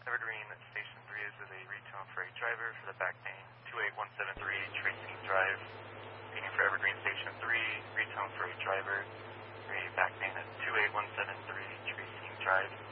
Evergreen Station 3 is with a retone for a driver for the back pain. 28173 Tracing Drive. Waiting for Evergreen Station 3, retone for a driver. For a back pain at 28173 Tracing Drive.